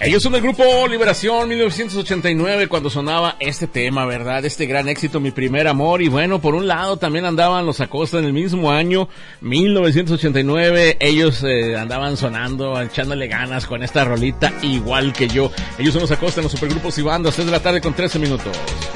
Ellos son del grupo Liberación, 1989, cuando sonaba este tema, ¿verdad? Este gran éxito, Mi Primer Amor. Y bueno, por un lado también andaban los Acosta en el mismo año, 1989. Ellos andaban sonando, echándole ganas con esta rolita, igual que yo. Ellos son los Acosta en los supergrupos y bandas, 3 de la tarde con 13 minutos.